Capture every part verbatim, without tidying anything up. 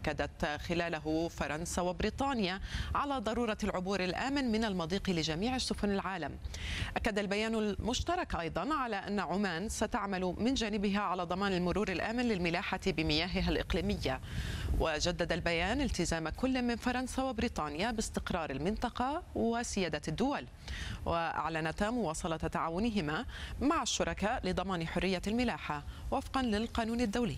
أكدت خلاله فرنسا وبريطانيا على ضرورة العبور الآمن من المضيق لجميع سفن العالم. أكد البيان المشترك أيضا على أن عمان ستعمل من جانبها على ضمان المرور الآمن للملاحة بمياهها الإقليمية. وجدد البيان التزام كل من فرنسا وبريطانيا باستقرار المنطقة وسيادة الدول، وأعلنتا مواصلة تعاونهما مع الشركاء لضمان حرية الملاحة وفقا للقانون الدولي.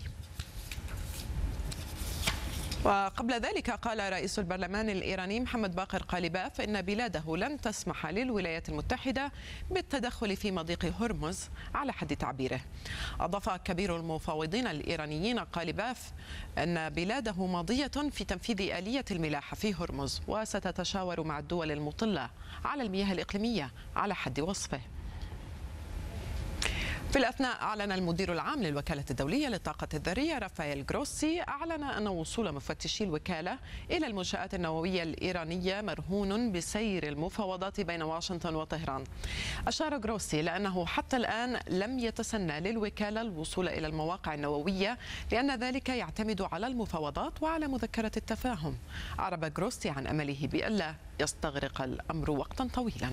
وقبل ذلك قال رئيس البرلمان الإيراني محمد باقر قالباف إن بلاده لن تسمح للولايات المتحدة بالتدخل في مضيق هرمز على حد تعبيره. أضاف كبير المفاوضين الإيرانيين قالباف أن بلاده ماضية في تنفيذ آلية الملاحة في هرمز وستتشاور مع الدول المطلة على المياه الإقليمية على حد وصفه. في الأثناء أعلن المدير العام للوكالة الدولية للطاقة الذرية رافائيل جروسي أعلن أن وصول مفتشي الوكالة إلى المنشآت النووية الإيرانية مرهون بسير المفاوضات بين واشنطن وطهران. أشار جروسي لأنه حتى الآن لم يتسنى للوكالة الوصول إلى المواقع النووية لأن ذلك يعتمد على المفاوضات وعلى مذكرة التفاهم. أعرب جروسي عن أمله بألا يستغرق الأمر وقتا طويلا.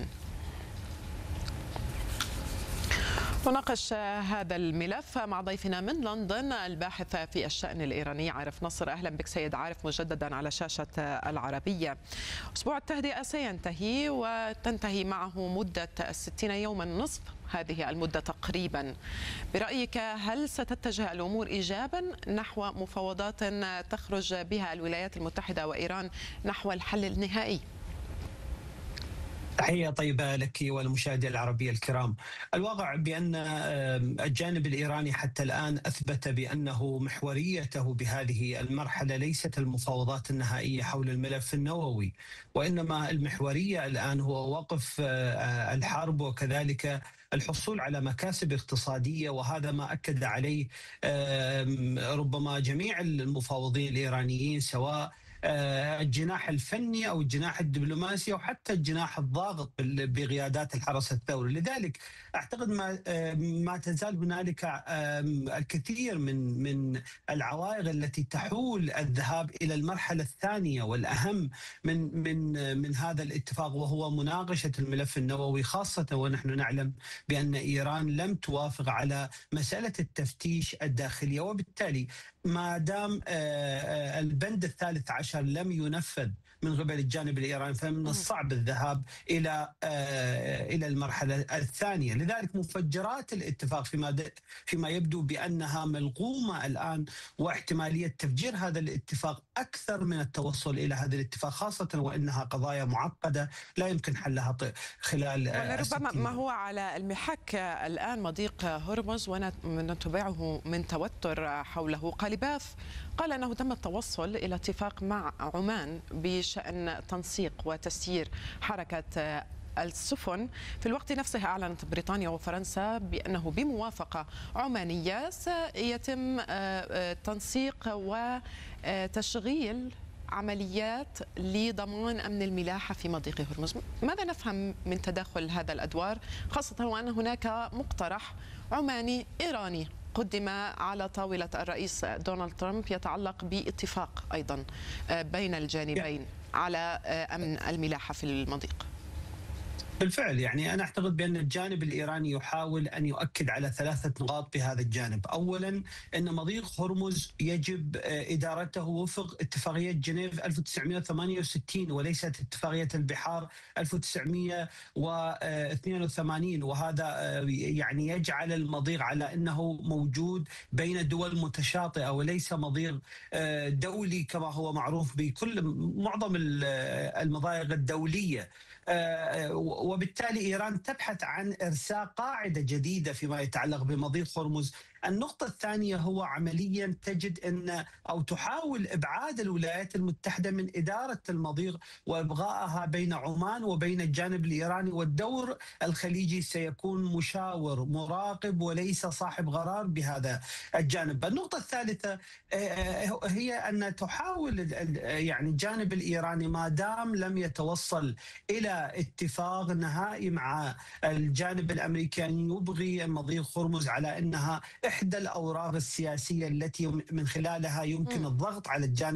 نناقش هذا الملف مع ضيفنا من لندن الباحث في الشأن الإيراني عارف نصر. أهلا بك سيد عارف مجددا على شاشة العربية. أسبوع التهدئة سينتهي وتنتهي معه مدة الستين يوما، نصف هذه المدة تقريبا. برأيك هل ستتجه الأمور إيجابا نحو مفاوضات تخرج بها الولايات المتحدة وإيران نحو الحل النهائي؟ تحية طيبة لك والمشاهدين العربية الكرام. الواقع بأن الجانب الإيراني حتى الآن أثبت بأنه محوريته بهذه المرحلة ليست المفاوضات النهائية حول الملف النووي، وإنما المحورية الآن هو وقف الحرب وكذلك الحصول على مكاسب اقتصادية، وهذا ما أكد عليه ربما جميع المفاوضين الإيرانيين، سواء الجناح الفني أو الجناح الدبلوماسي أو حتى الجناح الضاغط بقيادات الحرس الثوري. لذلك أعتقد ما ما تزال هنالك الكثير من من العوائق التي تحول الذهاب إلى المرحلة الثانية والأهم من من من هذا الاتفاق، وهو مناقشة الملف النووي، خاصة ونحن نعلم بأن إيران لم توافق على مسألة التفتيش الداخلية، وبالتالي ما دام البند الثالث عشر لم ينفذ من قبل الجانب الإيراني فمن الصعب الذهاب إلى إلى المرحلة الثانية. لذلك مفجرات الاتفاق فيما فيما يبدو بأنها ملغومة الآن، واحتمالية تفجير هذا الاتفاق أكثر من التوصل إلى هذا الاتفاق، خاصة وإنها قضايا معقدة لا يمكن حلها خلال ولربما ما هو على المحك الآن مضيق هرمز ونتبعه من توتر حوله. قالباف قال أنه تم التوصل إلى اتفاق مع عمان بشأن تنسيق وتسيير حركة السفن. في الوقت نفسه أعلنت بريطانيا وفرنسا بأنه بموافقة عمانية سيتم تنسيق وتشغيل عمليات لضمان أمن الملاحة في مضيق هرمز. ماذا نفهم من تداخل هذا الأدوار، خاصة وأن هناك مقترح عماني إيراني قدم على طاولة الرئيس دونالد ترامب يتعلق باتفاق أيضا بين الجانبين على أمن الملاحة في المضيق؟ بالفعل، يعني أنا أعتقد بأن الجانب الإيراني يحاول أن يؤكد على ثلاثة نقاط بهذا الجانب. أولا، أن مضيق هرمز يجب إدارته وفق اتفاقية جنيف ألف وتسعمئة وثمانية وستين وليست اتفاقية البحار ألف وتسعمئة واثنين وثمانين، وهذا يعني يجعل المضيق على أنه موجود بين دول متشاطئة وليس مضيق دولي كما هو معروف بكل معظم المضايق الدولية. وبالتالي إيران تبحث عن إرساء قاعدة جديدة فيما يتعلق بمضيق هرمز. النقطة الثانية هو عمليا تجد أن أو تحاول إبعاد الولايات المتحدة من إدارة المضيق وإبغائها بين عمان وبين الجانب الإيراني، والدور الخليجي سيكون مشاور مراقب وليس صاحب قرار بهذا الجانب. النقطة الثالثة هي أن تحاول يعني الجانب الإيراني ما دام لم يتوصل إلى اتفاق نهائي مع الجانب الأمريكي يبغي مضيق هرمز على أنها إحدى الأوراق السياسية التي من خلالها يمكن الضغط على الجانب